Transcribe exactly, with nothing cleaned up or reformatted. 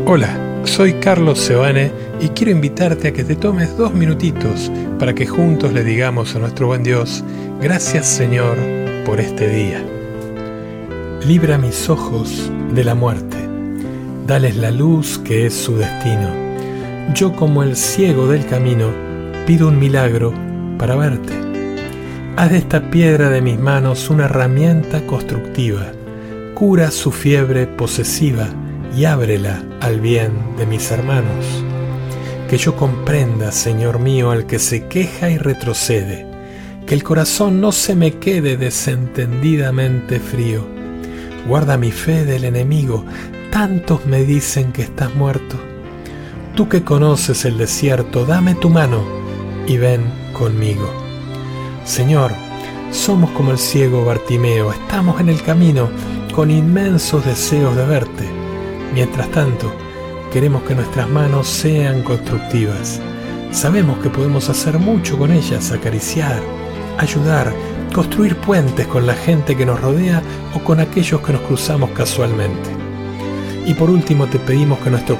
Hola, soy Carlos Seoane y quiero invitarte a que te tomes dos minutitos para que juntos le digamos a nuestro buen Dios: gracias, Señor, por este día. Libra mis ojos de la muerte, dales la luz que es su destino. Yo, como el ciego del camino, pido un milagro para verte. Haz de esta piedra de mis manos una herramienta constructiva, cura su fiebre posesiva y ábrela al bien de mis hermanos. Que yo comprenda, Señor mío, al que se queja y retrocede, que el corazón no se me quede desentendidamente frío. Guarda mi fe del enemigo, tantos me dicen que estás muerto. Tú que conoces el desierto, dame tu mano y ven conmigo. Señor, somos como el ciego Bartimeo, estamos en el camino con inmensos deseos de verte. Mientras tanto, queremos que nuestras manos sean constructivas. Sabemos que podemos hacer mucho con ellas: acariciar, ayudar, construir puentes con la gente que nos rodea o con aquellos que nos cruzamos casualmente. Y por último, te pedimos que nuestro